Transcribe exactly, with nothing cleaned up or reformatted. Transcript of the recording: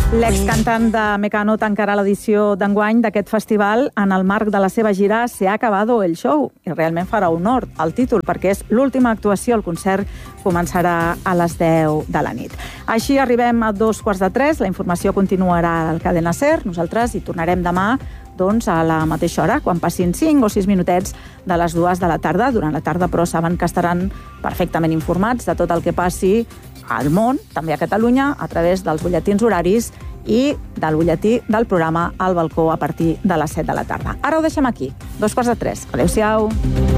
L'excantant de Mecano tancarà l'edició d'enguany d'aquest festival en el marc de la seva gira Se ha acabado el show, i realment farà honor al títol, perquè és l'última actuació. El concert començarà a les deu de la nit. Així arribem a dos quarts de tres, la informació continuarà al Cadena SER. Nosaltres hi tornarem demà doncs, a la mateixa hora, quan passin cinc o sis minutets de les dues de la tarda. Durant la tarda, però, saben que estaran perfectament informats de tot el que passi al món, també a Catalunya, a través dels butlletins horaris i del butlletí del programa Al Balcó a partir de les set de la tarda. Ara ho deixem aquí. Dos quarts de tres. Adéu-siau.